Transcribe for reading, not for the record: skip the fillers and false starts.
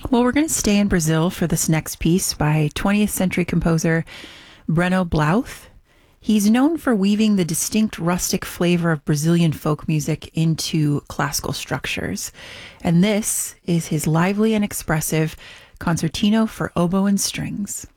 Well, we're going to stay in Brazil for this next piece by 20th century composer Breno Blauth. He's known for weaving the distinct rustic flavor of Brazilian folk music into classical structures. And this is his lively and expressive Concertino for Oboe and Strings.